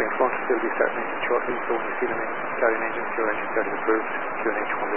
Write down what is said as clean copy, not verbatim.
in front. They'll be starting engine shortly, so when you see them in starting engines, your engine start is approved. QNH